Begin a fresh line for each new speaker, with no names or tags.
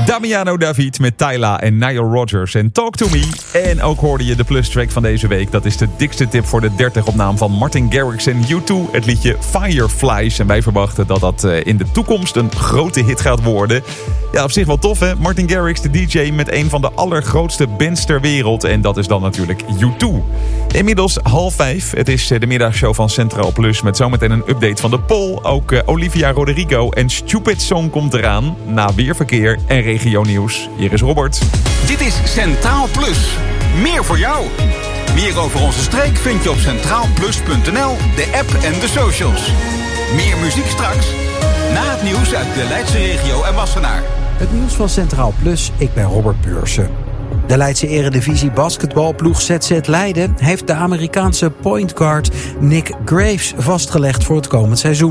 Damiano David met Tyla en Nile Rodgers en Talk To Me. En ook hoorde je de plus-track van deze week. Dat is de dikste tip voor de 30 op naam van Martin Garrix en U2. Het liedje Fireflies. En wij verwachten dat dat in de toekomst een grote hit gaat worden. Ja, op zich wel tof hè. Martin Garrix, de DJ met een van de allergrootste bands ter wereld. En dat is dan natuurlijk U2. Inmiddels 4:30. Het is de middagshow van Centraal Plus met zometeen een update van de poll. Ook Olivia Rodrigo en Stupid Song komt eraan. Na weerverkeer en regionieuws. Hier is Robert.
Dit is Centraal Plus. Meer voor jou. Meer over onze streek vind je op centraalplus.nl, de app en de socials. Meer muziek straks. Na het nieuws uit de Leidse regio en Wassenaar.
Het nieuws van Centraal Plus, ik ben Robert Beursen. De Leidse eredivisie basketbalploeg ZZ Leiden heeft de Amerikaanse point guard Nick Graves vastgelegd voor het komend seizoen.